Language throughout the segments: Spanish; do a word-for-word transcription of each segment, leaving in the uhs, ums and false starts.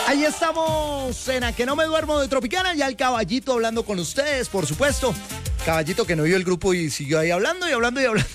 Ahí estamos en A Que No Me Duermo de Tropicana, ya el Caballito hablando con ustedes, por supuesto. Caballito que no vio el grupo y siguió ahí hablando y hablando y hablando.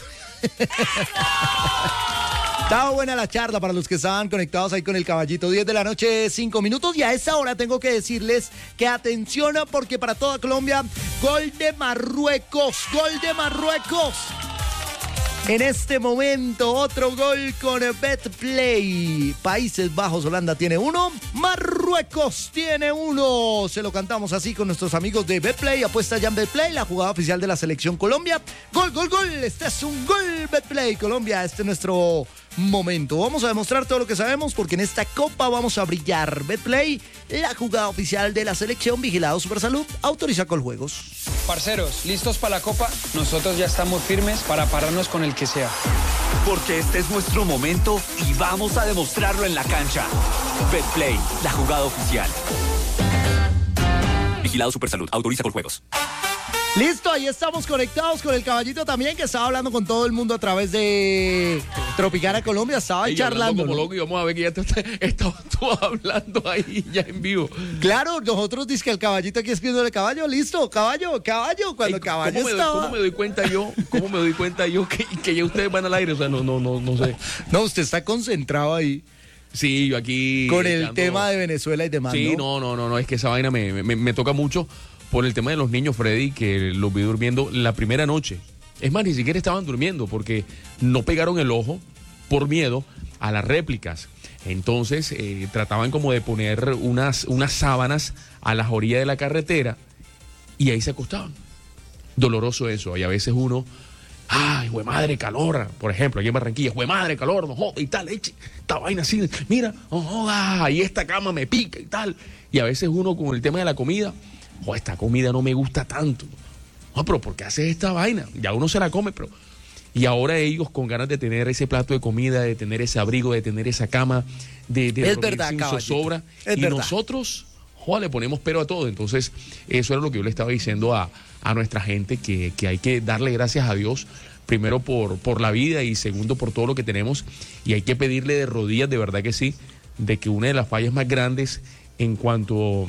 Estaba buena la charla para los que estaban conectados ahí con el Caballito. diez de la noche, cinco minutos. Y a esta hora tengo que decirles que atención, porque para toda Colombia, gol de Marruecos, gol de Marruecos. En este momento, otro gol con Betplay. Países Bajos, Holanda tiene uno. Marruecos tiene uno. Se lo cantamos así con nuestros amigos de Betplay. Apuesta ya en Betplay, la jugada oficial de la Selección Colombia. Gol, gol, gol. Este es un gol, Betplay Colombia. Este es nuestro momento. Vamos a demostrar todo lo que sabemos porque en esta copa vamos a brillar. Betplay, la jugada oficial de la Selección. Vigilado Supersalud. Autoriza Coljuegos. Parceros, ¿listos para la copa? Nosotros ya estamos firmes para pararnos con el que sea. Porque este es nuestro momento y vamos a demostrarlo en la cancha. Betplay, la jugada oficial. Vigilado Supersalud. Autoriza Coljuegos. Listo, ahí estamos conectados con el Caballito también, que estaba hablando con todo el mundo a través de Tropicana Colombia. Estaba ahí charlando, como ¿no? loco, y vamos a ver que ya te estabas tú hablando ahí ya en vivo. Claro, nosotros dice que el Caballito aquí escribiendo el caballo, listo, caballo, caballo, cuando el caballo ¿cómo me, estaba... doy, ¿Cómo me doy cuenta yo? ¿Cómo me doy cuenta yo que, que ya ustedes van al aire? O sea, no, no, no, no sé. No, usted está concentrado ahí. Sí, yo aquí... Con el ando... tema de Venezuela y demás, Sí, ¿no? no, no, no, no, es que esa vaina me, me, me toca mucho por el tema de los niños, Freddy, que los vi durmiendo la primera noche. Es más, ni siquiera estaban durmiendo porque no pegaron el ojo por miedo a las réplicas. Entonces eh, trataban como de poner unas, unas sábanas a las orillas de la carretera y ahí se acostaban. Doloroso eso. Y a veces uno, ay, güey madre, calor. Por ejemplo, aquí en Barranquilla, güey madre, calor, no joda y tal, eche, esta vaina así, mira, no joda, y esta cama me pica y tal. Y a veces uno con el tema de la comida, oh, esta comida no me gusta tanto. No, pero ¿por qué haces esta vaina? Ya uno se la come, pero... Y ahora ellos con ganas de tener ese plato de comida, de tener ese abrigo, de tener esa cama, de, de es verdad, sin caballito. zozobra. Es y verdad. nosotros, joder, le ponemos pero a todo. Entonces, eso era lo que yo le estaba diciendo a, a nuestra gente, que, que hay que darle gracias a Dios, primero por, por la vida y segundo por todo lo que tenemos. Y hay que pedirle de rodillas, de verdad que sí, de que una de las fallas más grandes en cuanto...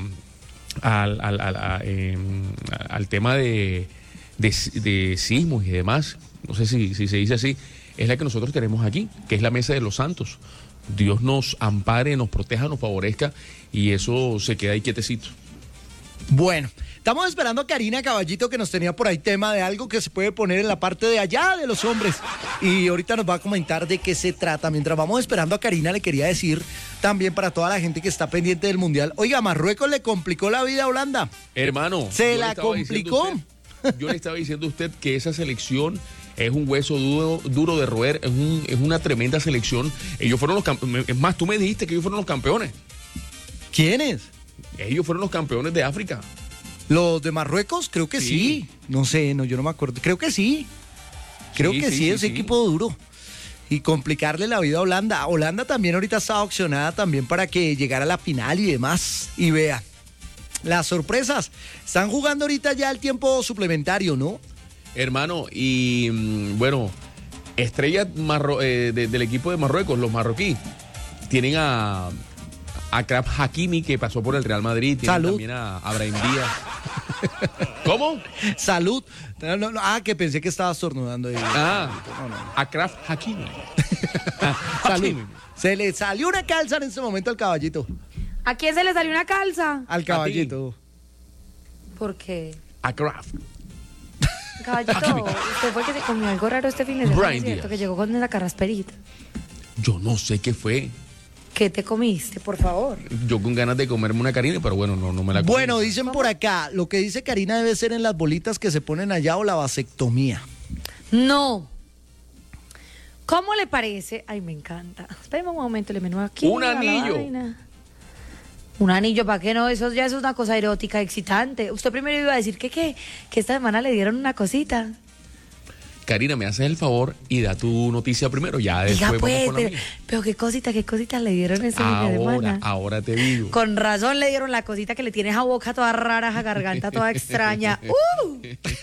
Al, al, al, a, eh, al tema de, de, de sismos y demás, no sé si, si se dice así, es la que nosotros tenemos aquí, que es la Mesa de los Santos. Dios nos ampare, nos proteja, nos favorezca y eso se queda ahí quietecito. Bueno, estamos esperando a Karina Caballito, que nos tenía por ahí tema de algo que se puede poner en la parte de allá de los hombres. Y ahorita nos va a comentar de qué se trata. Mientras vamos esperando a Karina, le quería decir también para toda la gente que está pendiente del Mundial. Oiga, Marruecos le complicó la vida a Holanda. Hermano. Se la complicó. Usted, yo le estaba diciendo a usted que esa selección es un hueso duro, duro de roer, es, un, es una tremenda selección. Ellos fueron los campeones. Es más, tú me dijiste que ellos fueron los campeones. ¿Quiénes? Ellos fueron los campeones de África. ¿Los de Marruecos? Creo que sí. sí. No sé, no, yo no me acuerdo. Creo que sí. Creo sí, que sí, sí es sí, equipo sí. duro. Y complicarle la vida a Holanda. Holanda también ahorita está opcionada también para que llegara a la final y demás. Y vea, las sorpresas. Están jugando ahorita ya el tiempo suplementario, ¿no? Hermano, y bueno, estrellas marro, eh, de, del equipo de Marruecos, los marroquíes, tienen a... Achraf Hakimi, que pasó por el Real Madrid. Tiene Salud. También a Abraham Díaz. ¿Cómo? Salud. No, no, no. Ah, que pensé que estaba estornudando ahí. Ah, no, no. Achraf Hakimi. Salud. Se le salió una calza en este momento al Caballito. ¿A quién se le salió una calza? Al Caballito. ¿Por qué? Achraf. Caballito, usted fue que se comió algo raro este fin de semana, Brian ¿cierto? Díaz. Que llegó con la carrasperita. Yo no sé qué fue. ¿Qué te comiste, por favor? Yo con ganas de comerme una Karina, pero bueno, no, no me la comí. Bueno, dicen por acá, lo que dice Karina debe ser en las bolitas que se ponen allá o la vasectomía. No. ¿Cómo le parece? Ay, me encanta. Espérame un momento, le menú aquí. Un anillo. Un anillo, ¿para qué no? Eso ya es una cosa erótica, excitante. Usted primero iba a decir que qué, que esta semana le dieron una cosita. Karina, me haces el favor y da tu noticia primero, ya después Diga, pues, vamos con la pero, mía. pero qué cosita, qué cosita le dieron ese fin de Ahora, semana. ahora te digo. Con razón le dieron la cosita que le tiene esa boca toda rara, esa garganta toda extraña. ¡Uh!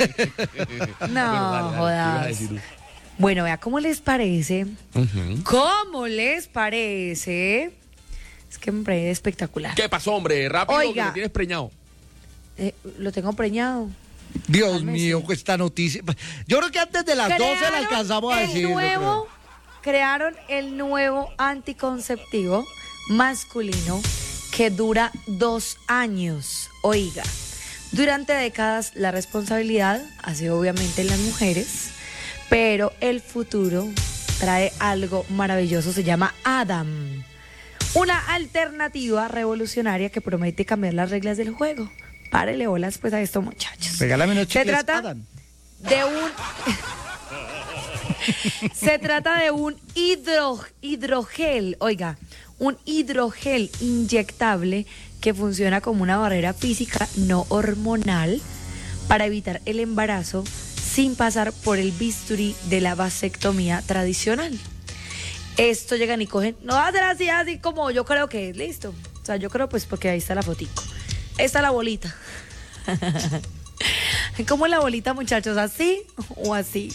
No, Bueno, dale, dale, jodas. ¿qué ibas a decir tú? Bueno, vea, ¿cómo les parece? Uh-huh. ¿Cómo les parece Es que me parece espectacular. ¿Qué pasó, hombre? Rápido, Oiga. que me tienes preñado. Eh, lo tengo preñado. Dios Cálmese. mío, esta noticia. Yo creo que antes de las doce la alcanzamos a el decir. nuevo, crearon el nuevo anticonceptivo masculino que dura dos años. Oiga, durante décadas la responsabilidad ha sido obviamente en las mujeres, pero el futuro trae algo maravilloso, se llama Adam. Una alternativa revolucionaria que promete cambiar las reglas del juego. Párele bolas pues a esto, muchachos. Regálame unos Se chicles, trata Adam. de un... Se trata de un hidro, hidrogel, oiga, un hidrogel inyectable que funciona como una barrera física no hormonal para evitar el embarazo sin pasar por el bisturí de la vasectomía tradicional. Esto llegan y cogen, no va a ser así, así como yo creo que es, listo. O sea, yo creo pues porque ahí está la fotico. Esta es la bolita. ¿Cómo es la bolita, muchachos? ¿Así o así?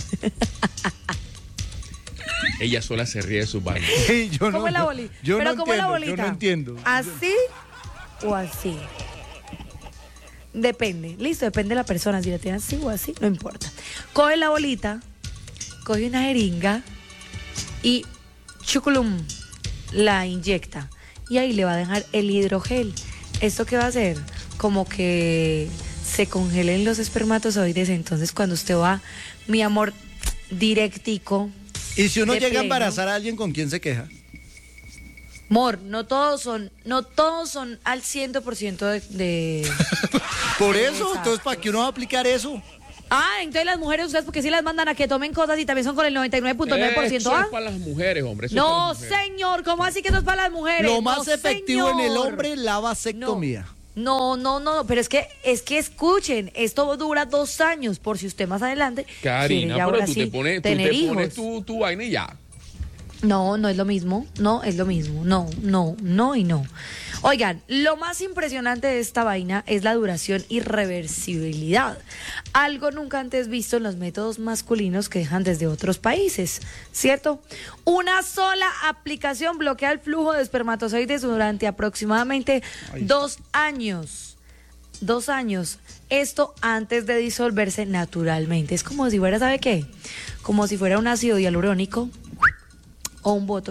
Ella sola se ríe de sus vainas. Sí, yo ¿Cómo no, es la bolita? Yo Pero no ¿cómo es la entiendo, bolita? Yo no entiendo. ¿Así o así? Depende, listo, depende de la persona. Si la tiene así o así, no importa. Coge la bolita, coge una jeringa y chuculum, la inyecta. Y ahí le va a dejar el hidrogel. ¿Esto qué va a hacer? Como que se congelen los espermatozoides. Entonces, cuando usted va, mi amor, directico. Y si uno de llega a pleno. embarazar a alguien, ¿con quién se queja? Amor, no todos son, no todos son al cien por ciento de, de... Por eso, Exacto. entonces, ¿para qué uno va a aplicar eso? Ah, entonces las mujeres, ustedes porque sí las mandan a que tomen cosas y también son con el noventa y nueve punto nueve por ciento, Eso ¿ah? es para las mujeres, hombre. Eso No, es para las mujeres. señor, ¿cómo así que no es para las mujeres? Lo más No, efectivo en el señor. hombre, la vasectomía. No, no, no, no, pero es que, es que escuchen, esto dura dos años, por si usted más adelante quiere Karina, ya pero ahora tú sí te pones, tú tener te pones hijos. tu, tu vaina y ya. No, no es lo mismo, no es lo mismo, no, no, no y no. Oigan, lo más impresionante de esta vaina es la duración y reversibilidad. Algo nunca antes visto en los métodos masculinos que dejan desde otros países, ¿cierto? Una sola aplicación bloquea el flujo de espermatozoides durante aproximadamente dos años. Dos años. Esto antes de disolverse naturalmente. Es como si fuera, ¿sabe qué? Como si fuera un ácido hialurónico o un botox.